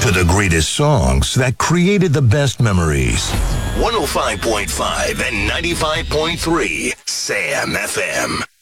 to the greatest songs that created the best memories. 105.5 and 95.3 Sam FM.